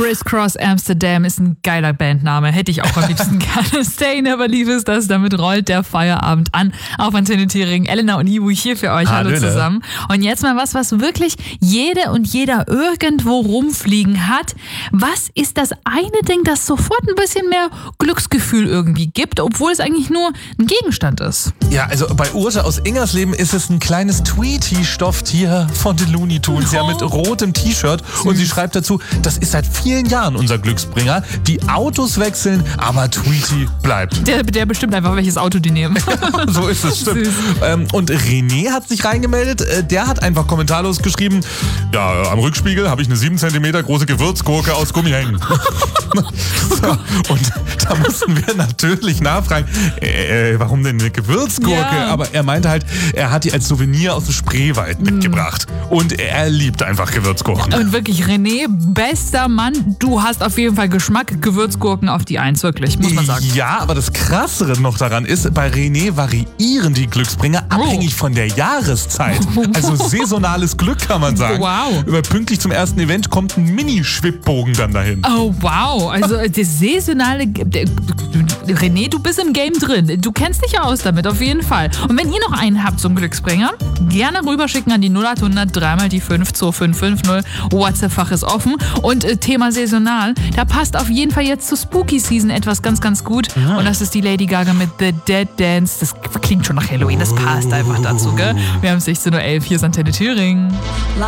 Criss Cross Amsterdam ist ein geiler Bandname. Hätte ich auch am liebsten gerne. Stay Never Leave ist das. Damit rollt der Feierabend an. Auf Antenne Thüringen. Elena und Ibu hier für euch. Hallo zusammen. Und jetzt mal was wirklich jede und jeder irgendwo rumfliegen hat. Was ist das eine Ding, das sofort ein bisschen mehr Glücksgefühl irgendwie gibt, obwohl es eigentlich nur ein Gegenstand ist? Ja, also bei Urte aus Ingersleben ist es ein kleines Tweety-Stofftier von den Looney Tunes. Ja, mit rotem T-Shirt. Und sie schreibt dazu, das ist seit vielen Jahren unser Glücksbringer. Die Autos wechseln, aber Tweety bleibt. Der bestimmt einfach, welches Auto die nehmen. So ist es, stimmt. Und René hat sich reingemeldet. Der hat einfach kommentarlos geschrieben, ja, am Rückspiegel habe ich eine 7 cm große Gewürzgurke aus Gummi hängen. So, und da mussten wir natürlich nachfragen, warum denn eine Gewürzgurke? Ja. Aber er meinte halt, er hat die als Souvenir aus dem Spreewald mitgebracht. Und er liebt einfach Gewürzgurken. Und wirklich, René, bester Mann, du hast auf jeden Fall Geschmack. Gewürzgurken auf die 1, wirklich, muss man sagen. Ja, aber das Krassere noch daran ist, bei René variieren die Glücksbringer abhängig von der Jahreszeit. Also saisonales Glück, kann man sagen. Wow. Pünktlich zum ersten Event kommt ein Mini-Schwibbogen dann dahin. Oh, wow. Also das saisonale... René, du bist im Game drin. Du kennst dich ja aus damit, auf jeden Fall. Und wenn ihr noch einen habt zum Glücksbringer, gerne rüberschicken an die 0800 3 die 5 2550. WhatsApp-Fach ist offen. Und Thema saisonal, da passt auf jeden Fall jetzt zur Spooky Season etwas ganz, ganz gut. Ja. Und das ist die Lady Gaga mit The Dead Dance. Das klingt schon nach Halloween, das passt einfach dazu, gell? Wir haben 16:11 Uhr, hier ist Antenne Thüringen.